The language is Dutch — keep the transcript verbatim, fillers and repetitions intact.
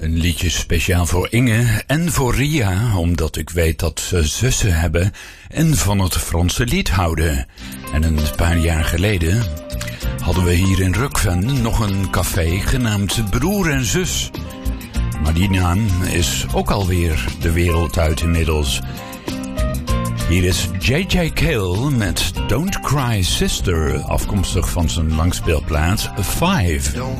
Een liedje speciaal voor Inge en voor Ria, omdat ik weet dat ze zussen hebben en van het Franse lied houden. En een paar jaar geleden hadden we hier in Rukven nog een café genaamd Broer en Zus. Maar die naam is ook alweer de wereld uit inmiddels. Hier is J J Cale met Don't Cry Sister, afkomstig van zijn langspeelplaat Five. Don't